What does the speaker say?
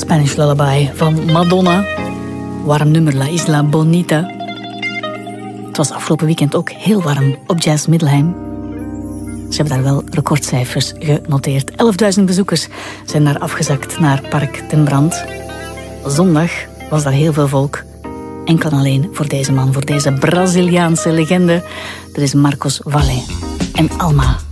Spanish Lullaby van Madonna. Warm nummer, La Isla Bonita. Het was afgelopen weekend ook heel warm op Jazz Middelheim. Ze hebben daar wel recordcijfers genoteerd. 11.000 bezoekers zijn daar afgezakt naar Park ten Brand. Zondag was daar heel veel volk. Enkel en alleen voor deze man, voor deze Braziliaanse legende. Dat is Marcos Valle en Alma.